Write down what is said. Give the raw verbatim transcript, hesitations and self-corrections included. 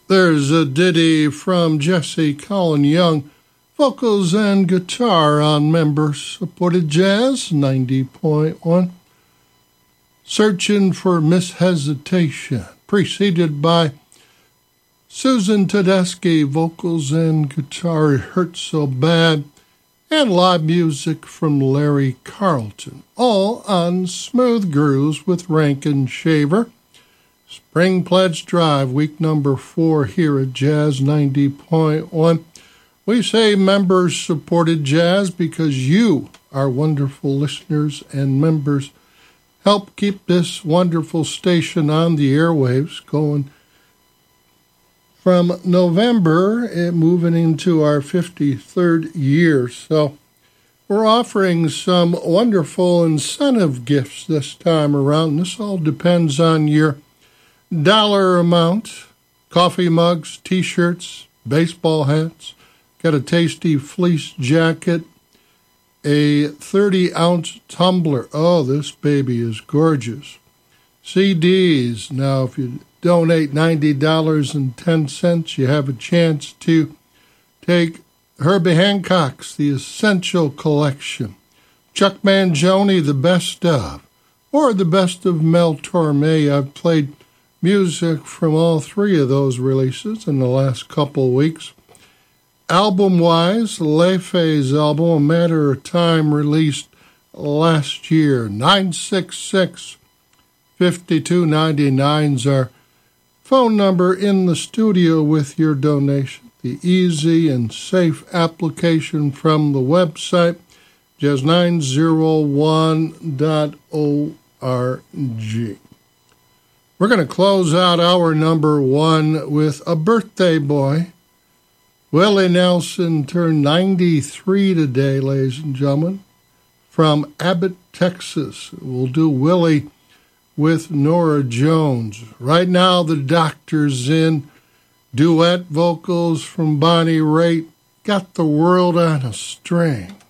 There's a ditty from Jesse Colin Young, vocals and guitar on member-supported jazz, ninety point one. Searching for Miss Hesitation, preceded by Susan Tedeschi, vocals and guitar, It Hurts So Bad, and live music from Larry Carlton, all on Smooth Grooves with Rankin Shaver. Spring Pledge Drive, week number four here at Jazz ninety point one. We say members-supported jazz because you, our wonderful listeners and members, help keep this wonderful station on the airwaves going from November and moving into our fifty-third year. So we're offering some wonderful incentive gifts this time around. This all depends on your dollar amount. Coffee mugs, T-shirts, baseball hats, got a tasty fleece jacket, a thirty-ounce tumbler. Oh, this baby is gorgeous. C Ds. Now, if you donate ninety dollars and ten cents, you have a chance to take Herbie Hancock's The Essential Collection, Chuck Mangione, The Best Of, or The Best of Mel Torme. I've played music from all three of those releases in the last couple weeks. Album-wise, Leife's album, A Matter of Time, released last year. nine six six, five two nine nine is our phone number in the studio with your donation. The easy and safe application from the website, jazz nine oh one dot org. We're going to close out our number one with a birthday boy. Willie Nelson turned ninety-three today, ladies and gentlemen, from Abbott, Texas. We'll do Willie with Nora Jones. Right now, the Doctor's in. Duet vocals from Bonnie Raitt. Got the World on a String.